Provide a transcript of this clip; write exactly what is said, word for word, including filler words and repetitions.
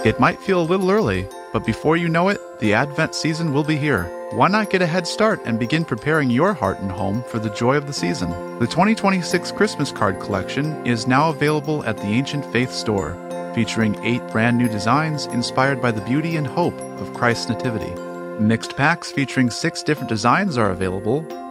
It might feel a little early, but before you know it, the Advent season will be here. Why not get a head start and begin preparing your heart and home for the joy of the season? The twenty twenty-six Christmas card collection is now available at the Ancient Faith store, featuring eight brand new designs inspired by the beauty and hope of Christ's Nativity. Mixed packs featuring six different designs are available,